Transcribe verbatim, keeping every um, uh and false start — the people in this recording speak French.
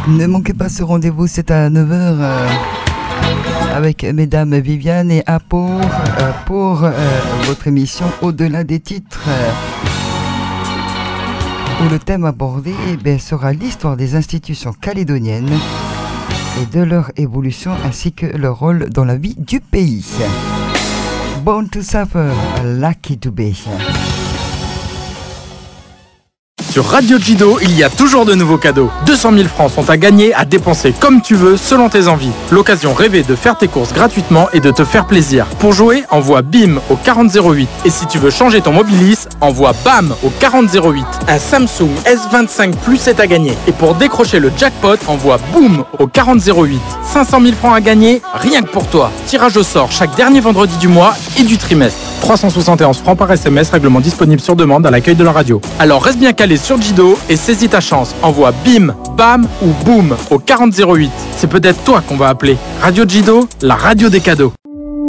Ne manquez pas ce rendez-vous, c'est à neuf heures euh, avec mesdames Viviane et Apour euh, pour euh, votre émission Au-delà des titres. Euh, où le thème abordé eh bien, sera l'histoire des institutions calédoniennes et de leur évolution ainsi que leur rôle dans la vie du pays. Born to Suffer, Lucky to Be. Sur Radio Jido, il y a toujours de nouveaux cadeaux. deux cent mille francs sont à gagner, à dépenser comme tu veux, selon tes envies. L'occasion rêvée de faire tes courses gratuitement et de te faire plaisir. Pour jouer, envoie BIM au quarante zéro huit. Et si tu veux changer ton Mobilis, envoie BAM au quarante zéro huit. Un Samsung S vingt-cinq Plus est à gagner. Et pour décrocher le jackpot, envoie BOOM au quarante zéro huit. cinq cent mille francs à gagner, rien que pour toi. Tirage au sort chaque dernier vendredi du mois et du trimestre. trois cent soixante et onze francs par S M S, règlement disponible sur demande à l'accueil de la radio. Alors reste bien calé sur Jido et saisis ta chance. Envoie BIM, BAM ou BOOM au quarante zéro huit. C'est peut-être toi qu'on va appeler. Radio Jido, la radio des cadeaux.